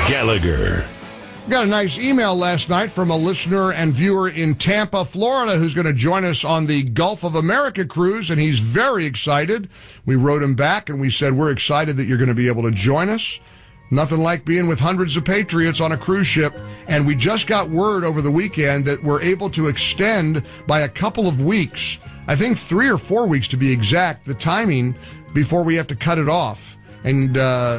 Gallagher. Got a nice email last night from a listener and viewer in Tampa, Florida, who's going to join us on the Gulf of America cruise, and he's very excited. We wrote him back, and we said, we're excited that you're going to be able to join us. Nothing like being with hundreds of patriots on a cruise ship, and we just got word over the weekend that we're able to extend by a couple of weeks, I think 3 or 4 weeks to be exact, the timing before we have to cut it off. And,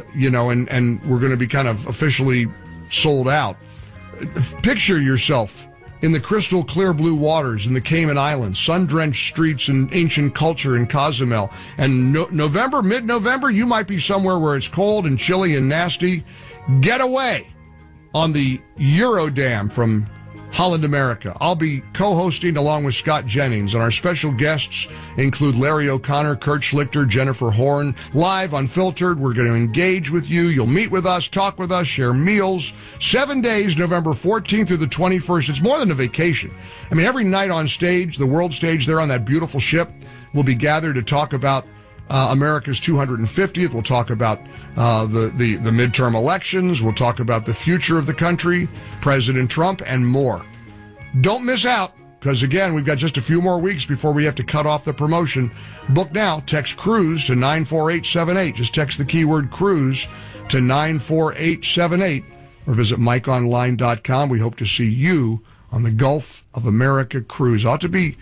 and we're going to be kind of officially sold out. Picture yourself in the crystal clear blue waters in the Cayman Islands, sun-drenched streets and ancient culture in Cozumel. And mid-November, you might be somewhere where it's cold and chilly and nasty. Get away on the Eurodam from Holland America. I'll be co-hosting along with Scott Jennings, and our special guests include Larry O'Connor, Kurt Schlichter, Jennifer Horn. Live, unfiltered, we're going to engage with you. You'll meet with us, talk with us, share meals. 7 days, November 14th through the 21st. It's more than a vacation. I mean, every night on stage, the world stage there on that beautiful ship, we'll be gathered to talk about America's 250th. We'll talk about the midterm elections. We'll talk about the future of the country, President Trump, and more. Don't miss out, because, again, we've got just a few more weeks before we have to cut off the promotion. Book now. Text CRUISE to 94878. Just text the keyword CRUISE to 94878 or visit MikeOnline.com. We hope to see you on the Gulf of America cruise. I'll be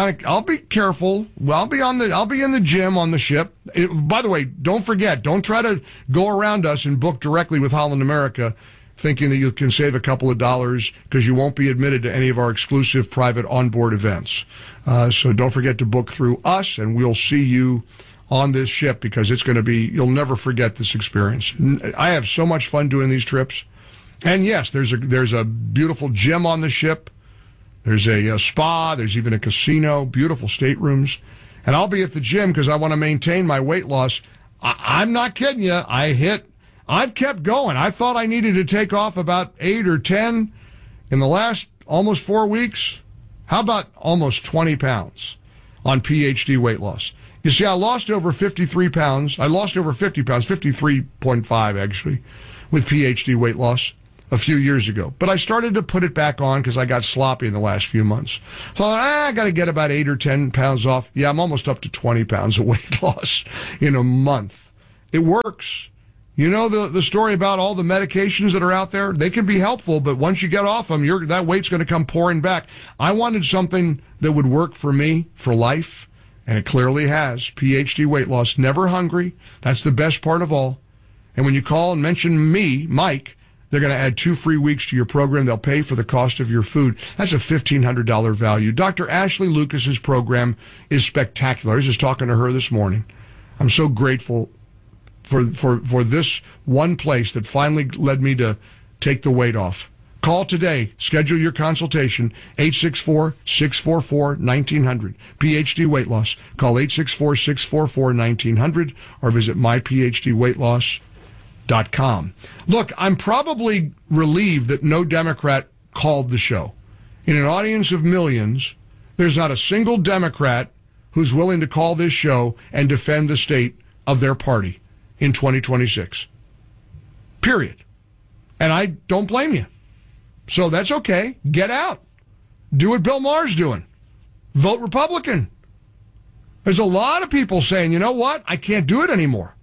careful. Well, I'll be in the gym on the ship. By the way, don't forget, don't try to go around us and book directly with Holland America thinking that you can save a couple of dollars, because you won't be admitted to any of our exclusive private onboard events. So don't forget to book through us, and we'll see you on this ship, because it's going to be, you'll never forget this experience. I have so much fun doing these trips. And yes, there's a beautiful gym on the ship. There's a spa. There's even a casino, beautiful staterooms. And I'll be at the gym because I want to maintain my weight loss. I'm not kidding you. I've kept going. I thought I needed to take off about 8 or 10 in the last almost 4 weeks. How about almost 20 pounds on PhD weight loss? You see, I lost over 53 pounds. I lost over 50 pounds, 53.5 actually, with PhD weight loss a few years ago. But I started to put it back on because I got sloppy in the last few months. So I got to get about 8 or 10 pounds off. Yeah, I'm almost up to 20 pounds of weight loss in a month. It works. You know the story about all the medications that are out there? They can be helpful, but once you get off them, that weight's going to come pouring back. I wanted something that would work for me for life, and it clearly has. PhD weight loss, never hungry. That's the best part of all. And when you call and mention me, Mike, they're going to add 2 free weeks to your program. They'll pay for the cost of your food. That's a $1,500 value. Dr. Ashley Lucas's program is spectacular. I was just talking to her this morning. I'm so grateful for this one place that finally led me to take the weight off. Call today. Schedule your consultation. 864-644-1900. PhD Weight Loss. Call 864-644-1900 or visit myphdweightloss.com. Look, I'm probably relieved that no Democrat called the show. In an audience of millions, there's not a single Democrat who's willing to call this show and defend the state of their party in 2026. Period. And I don't blame you. So that's okay. Get out. Do what Bill Maher's doing. Vote Republican. There's a lot of people saying, you know what? I can't do it anymore.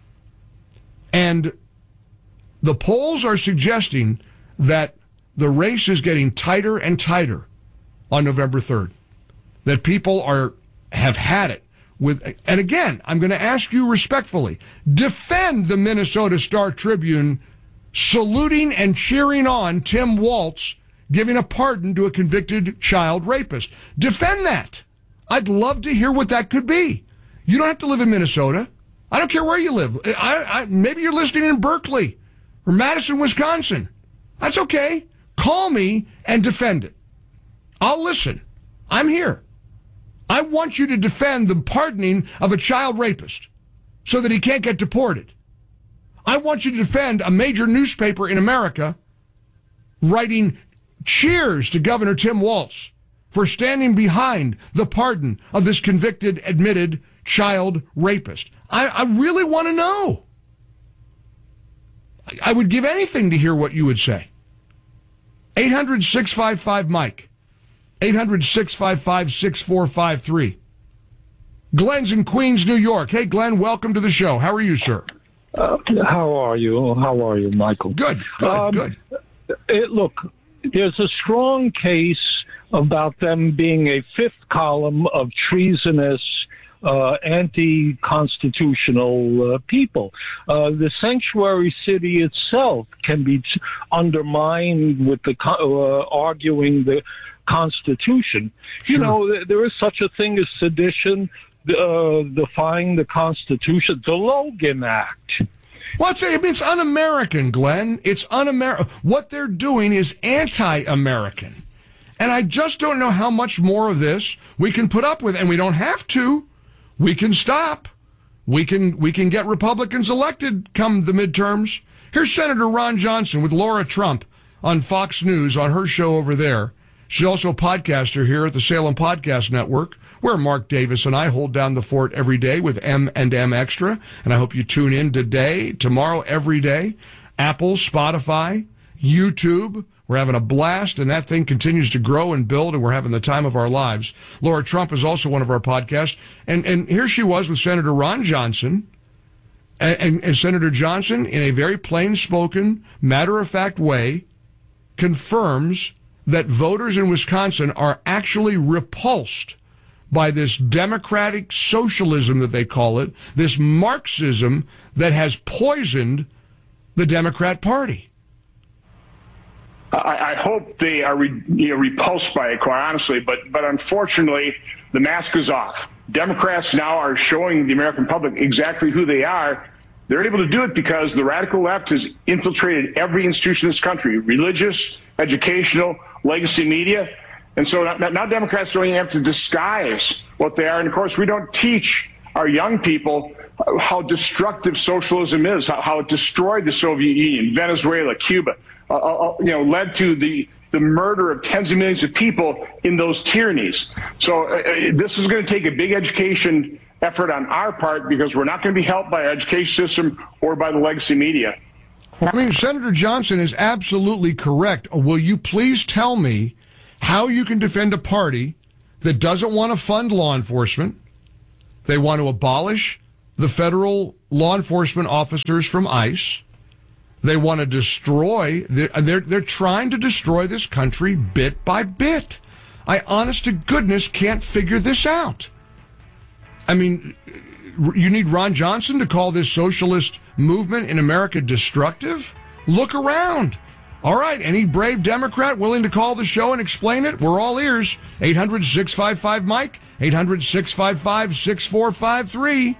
And the polls are suggesting that the race is getting tighter and tighter on November 3rd. That people have had it. And again, I'm going to ask you respectfully, defend the Minnesota Star-Tribune saluting and cheering on Tim Walz giving a pardon to a convicted child rapist. Defend that. I'd love to hear what that could be. You don't have to live in Minnesota. I don't care where you live. Maybe you're listening in Berkeley or Madison, Wisconsin. That's okay. Call me and defend it. I'll listen. I'm here. I want you to defend the pardoning of a child rapist so that he can't get deported. I want you to defend a major newspaper in America writing cheers to Governor Tim Walz for standing behind the pardon of this convicted, admitted child rapist. I really want to know. I would give anything to hear what you would say. 800-655-MIKE. 800-655-6453. Glenn's in Queens, New York. Hey, Glenn, welcome to the show. How are you, sir? How are you? How are you, Michael? Good. Look, there's a strong case about them being a fifth column of treasonous, anti-constitutional people. The sanctuary city itself can be undermined with the arguing the Constitution. Sure. You know, there is such a thing as sedition, defying the Constitution, the Logan Act. Well, it's un-American, Glenn. It's un-American. What they're doing is anti-American. And I just don't know how much more of this we can put up with. And we don't have to. We can stop. We can get Republicans elected come the midterms. Here's Senator Ron Johnson with Laura Trump on Fox News on her show over there. She's also a podcaster here at the Salem Podcast Network, where Mark Davis and I hold down the fort every day with M&M Extra. And I hope you tune in today, tomorrow, every day. Apple, Spotify, YouTube. We're having a blast, and that thing continues to grow and build, and we're having the time of our lives. Laura Trump is also one of our podcasts. And here she was with Senator Ron Johnson. And Senator Johnson, in a very plain-spoken, matter-of-fact way, confirms that voters in Wisconsin are actually repulsed by this democratic socialism that they call it, this Marxism that has poisoned the Democrat Party. I hope they are repulsed by it, quite honestly, but unfortunately, the mask is off. Democrats now are showing the American public exactly who they are. They're able to do it because the radical left has infiltrated every institution in this country, religious, educational, legacy media. And so now Democrats don't even have to disguise what they are. And, of course, we don't teach our young people how destructive socialism is, how it destroyed the Soviet Union, Venezuela, Cuba, led to the murder of tens of millions of people in those tyrannies. So this is going to take a big education effort on our part because we're not going to be helped by our education system or by the legacy media. I mean, Senator Johnson is absolutely correct. Will you please tell me how you can defend a party that doesn't want to fund law enforcement? They want to abolish the federal law enforcement officers from ICE. They want to destroy, they're trying to destroy this country bit by bit. I honest to goodness can't figure this out. I mean, you need Ron Johnson to call this socialist movement in America destructive? Look around. All right, any brave Democrat willing to call the show and explain it? We're all ears. 800-655-MIKE, 800-655-6453.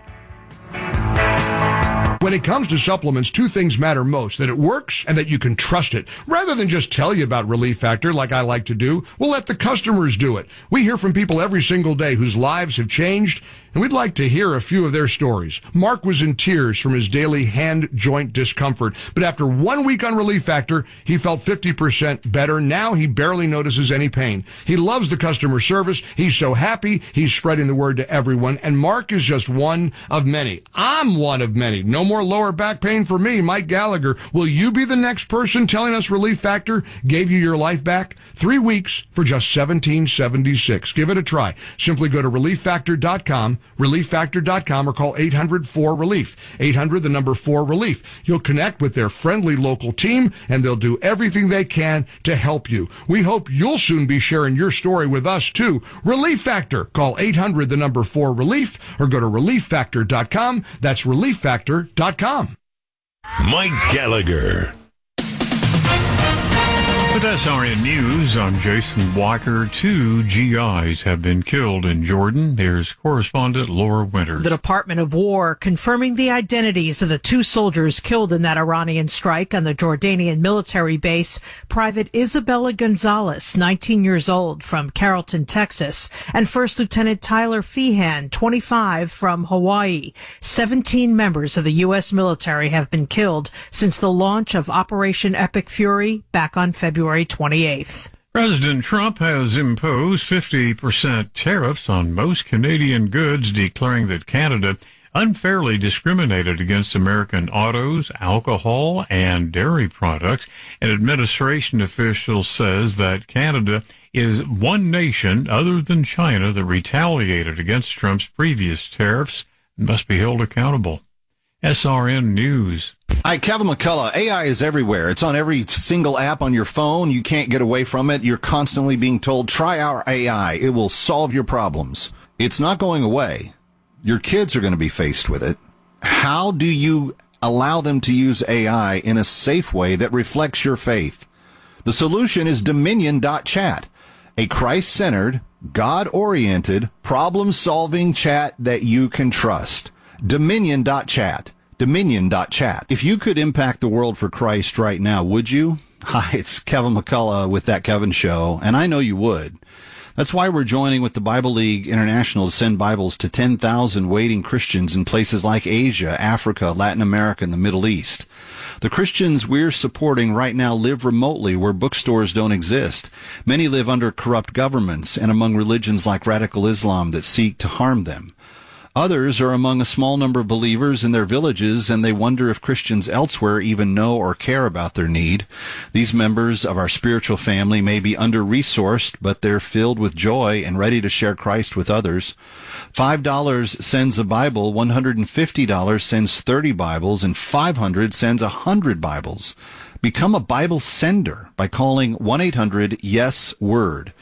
When it comes to supplements, two things matter most: that it works and that you can trust it. Rather than just tell you about Relief Factor like I like to do, we'll let the customers do it. We hear from people every single day whose lives have changed, and we'd like to hear a few of their stories. Mark was in tears from his daily hand joint discomfort, but after 1 week on Relief Factor, he felt 50% better. Now he barely notices any pain. He loves the customer service. He's so happy. He's spreading the word to everyone, and Mark is just one of many. I'm one of many. No more lower back pain for me, Mike Gallagher. Will you be the next person telling us Relief Factor gave you your life back? 3 weeks for just $17.76. Give it a try. Simply go to ReliefFactor.com, ReliefFactor.com, or call 800-4RELIEF. 800-4RELIEF. You'll connect with their friendly local team, and they'll do everything they can to help you. We hope you'll soon be sharing your story with us, too. Relief Factor. Call 800-4RELIEF, or go to ReliefFactor.com. That's ReliefFactor.com. Mike Gallagher. With SRN News, I'm Jason Walker. 2 GIs have been killed in Jordan. Here's correspondent Laura Winters. The Department of War confirming the identities of the 2 soldiers killed in that Iranian strike on the Jordanian military base. Private Isabella Gonzalez, 19 years old, from Carrollton, Texas, and First Lieutenant Tyler Feehan, 25, from Hawaii. 17 members of the U.S. military have been killed since the launch of Operation Epic Fury back on February 28th. President Trump has imposed 50% tariffs on most Canadian goods, declaring that Canada unfairly discriminated against American autos, alcohol, and dairy products. An administration official says that Canada is one nation other than China that retaliated against Trump's previous tariffs and must be held accountable. SRN News. Hi, Kevin McCullough. AI is everywhere. It's on every single app on your phone. You can't get away from it. You're constantly being told, try our AI. It will solve your problems. It's not going away. Your kids are going to be faced with it. How do you allow them to use AI in a safe way that reflects your faith? The solution is Dominion.chat, a Christ-centered, God-oriented, problem-solving chat that you can trust. Dominion.chat. Dominion.chat. If you could impact the world for Christ right now, would you? Hi, it's Kevin McCullough with That Kevin Show, and I know you would. That's why we're joining with the Bible League International to send Bibles to 10,000 waiting Christians in places like Asia, Africa, Latin America, and the Middle East. The Christians we're supporting right now live remotely where bookstores don't exist. Many live under corrupt governments and among religions like radical Islam that seek to harm them. Others are among a small number of believers in their villages, and they wonder if Christians elsewhere even know or care about their need. These members of our spiritual family may be under-resourced, but they're filled with joy and ready to share Christ with others. $5 sends a Bible, $150 sends 30 Bibles, and $500 sends 100 Bibles. Become a Bible sender by calling 1-800-YES-WORD.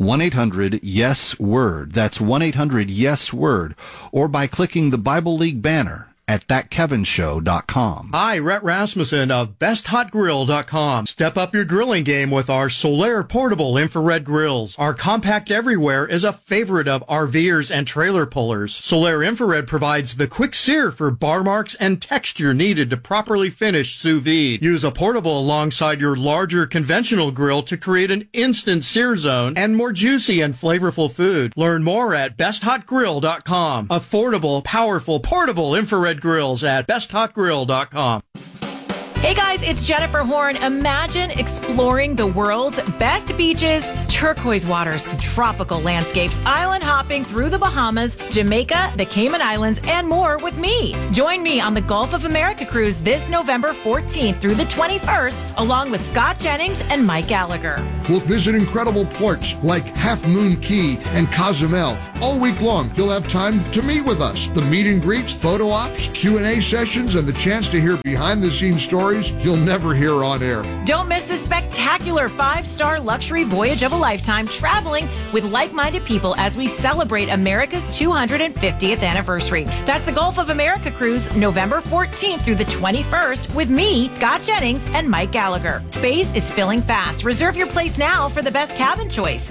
1-800-YES-WORD. That's 1-800-YES-WORD. Or by clicking the Bible League banner at thatkevinshow.com. Hi, Rhett Rasmussen of BestHotGrill.com. Step up your grilling game with our Solaire portable infrared grills. Our compact everywhere is a favorite of RVers and trailer pullers. Solaire infrared provides the quick sear for bar marks and texture needed to properly finish sous vide. Use a portable alongside your larger conventional grill to create an instant sear zone and more juicy and flavorful food. Learn more at BestHotGrill.com. Affordable, powerful, portable infrared grills at BestHotGrill.com. Hey guys, it's Jennifer Horn. Imagine exploring the world's best beaches, turquoise waters, tropical landscapes, island hopping through the Bahamas, Jamaica, the Cayman Islands, and more with me. Join me on the Gulf of America cruise this November 14th through the 21st, along with Scott Jennings and Mike Gallagher. We'll visit incredible ports like Half Moon Key and Cozumel. All week long, you'll have time to meet with us. The meet and greets, photo ops, Q&A sessions, and the chance to hear behind-the-scenes stories you'll never hear on air. Don't miss this spectacular 5-star luxury voyage of a lifetime, traveling with like-minded people as we celebrate America's 250th anniversary. That's the Gulf of America cruise, November 14th through the 21st, with me, Scott Jennings, and Mike Gallagher. Space is filling fast. Reserve your place now for the best cabin choice.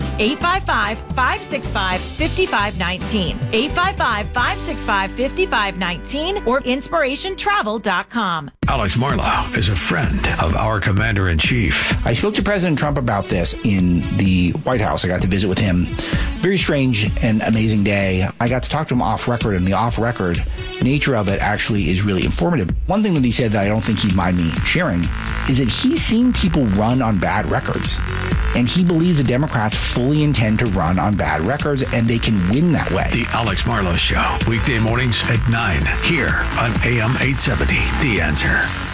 855-565-5519. 855-565-5519 or inspirationtravel.com. Alex Marlow is a friend of our commander-in-chief. I spoke to President Trump about this in the White House. I got to visit with him. Very strange and amazing day. I got to talk to him off record, and the off-record nature of it actually is really informative. One thing that he said that I don't think he'd mind me sharing is that he's seen people run on bad records. And he believes the Democrats fully intend to run on bad records, and they can win that way. The Alex Marlow Show, weekday mornings at 9, here on AM 870. The Answer.